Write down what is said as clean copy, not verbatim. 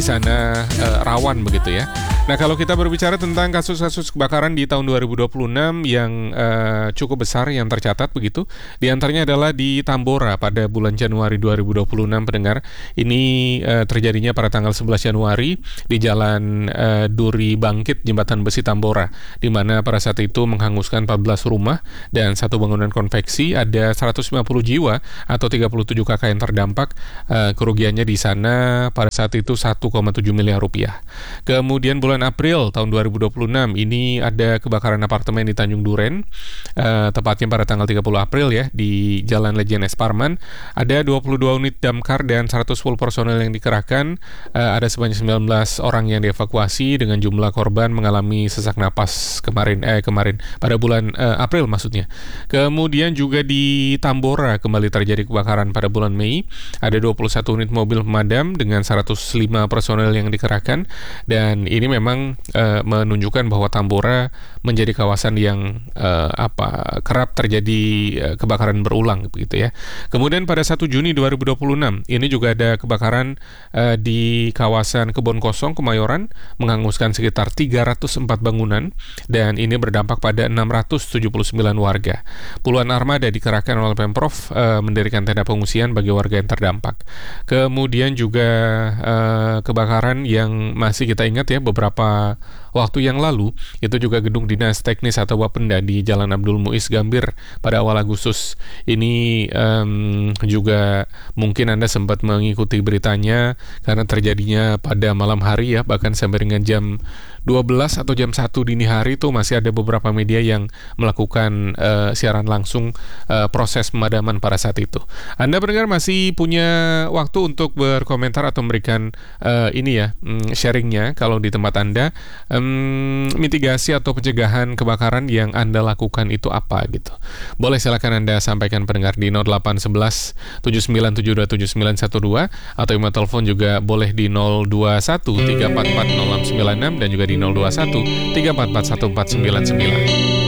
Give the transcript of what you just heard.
sana rawan begitu ya. Nah, kalau kita berbicara tentang kasus-kasus kebakaran di tahun 2026 yang cukup besar yang tercatat begitu, di antaranya adalah di Tambora pada bulan Januari 2026 pendengar. Ini terjadinya pada tanggal 11 Januari di Jalan Duri Bangkit, Jembatan Besi Tambora, di mana pada saat itu menghanguskan 14 rumah dan satu bangunan konveksi. Ada 150 jiwa atau 37 kakak yang terdampak. Kerugiannya di sana pada saat itu 1,7 miliar rupiah. Kemudian bulan April tahun 2026 ini ada kebakaran apartemen di Tanjung Duren, tepatnya pada tanggal 30 April ya, di Jalan Lejen S. Parman. Ada 22 unit damkar dan 110 personel yang dikerahkan. Ada sebanyak 19 orang yang dievakuasi dengan jumlah korban mengalami sesak napas kemarin pada bulan April maksudnya. Kemudian juga di Tambora kembali terjadi kebakaran pada bulan Mei. Ada 21 unit mobil pemadam dengan 105 personel yang dikerahkan, dan ini memang menunjukkan bahwa Tambora menjadi kawasan yang kerap terjadi kebakaran berulang begitu ya. Kemudian pada 1 Juni 2026 ini juga ada kebakaran di kawasan Kebon Kosong Kemayoran, menghanguskan sekitar 304 bangunan, dan ini berdampak pada 679 warga. Puluhan armada dikerahkan oleh Pemprov mendirikan tenda pengungsian bagi warga yang terdampak. Kemudian juga kebakaran yang masih kita ingat ya beberapa waktu yang lalu, itu juga gedung dinas teknis atau Bapenda di Jalan Abdul Muiz Gambir pada awal Agustus. Ini juga mungkin Anda sempat mengikuti beritanya karena terjadinya pada malam hari ya, bahkan sampai dengan jam 12 atau jam 1 dini hari itu masih ada beberapa media yang melakukan siaran langsung proses pemadaman pada saat itu. Anda pendengar masih punya waktu untuk berkomentar atau memberikan sharingnya kalau di tempat Anda, mitigasi atau pencegahan kebakaran yang Anda lakukan itu apa gitu. Boleh silakan Anda sampaikan pendengar di 0811 79727912 atau email telepon juga boleh di 021 344 0696 dan juga di 021 344 1499.